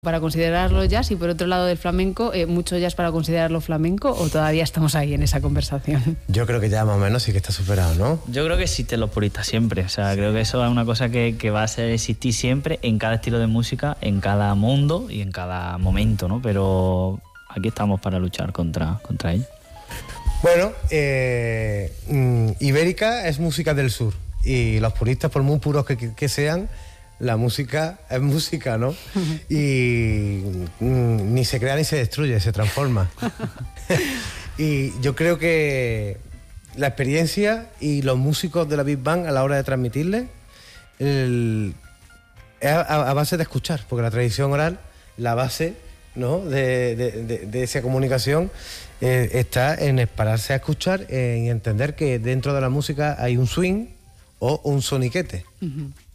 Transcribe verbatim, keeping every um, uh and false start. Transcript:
para considerarlo jazz, y por otro lado del flamenco, eh, mucho jazz para considerarlo flamenco, o todavía estamos ahí en esa conversación? Yo creo que ya más o menos sí que está superado, ¿no? Yo creo que existen los puristas siempre, o sea, sí. Creo que eso es una cosa que, que va a ser, existir siempre en cada estilo de música, en cada mundo y en cada momento, ¿no? Pero aquí estamos para luchar contra, contra ello. Bueno, eh, Ibérica es música del sur, y los puristas, por muy puros que, que, que sean, la música es música, ¿no? Y mm, ni se crea ni se destruye, se transforma. Y yo creo que la experiencia y los músicos de la Big Band a la hora de transmitirle el, es a, a base de escuchar, porque la tradición oral, la base, ¿no?, de, de, de, de esa comunicación eh, está en pararse a escuchar, en entender que dentro de la música hay un swing o un soniquete. Uh-huh.